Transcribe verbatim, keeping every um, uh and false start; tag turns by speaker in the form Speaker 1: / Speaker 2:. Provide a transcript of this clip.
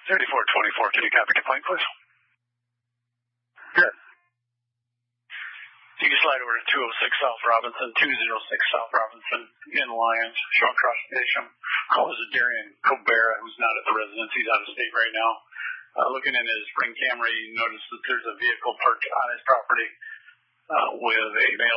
Speaker 1: thirty-four twenty-four, can you copy complaint, please?
Speaker 2: Good.
Speaker 1: You can slide over to two oh six South Robinson, two oh six South Robinson in Lyons, showing cross station. Call is Darian Cobera, who's not at the residence. He's out of state right now. Uh, looking in his spring camera, you notice that there's a vehicle parked on his property uh, with a male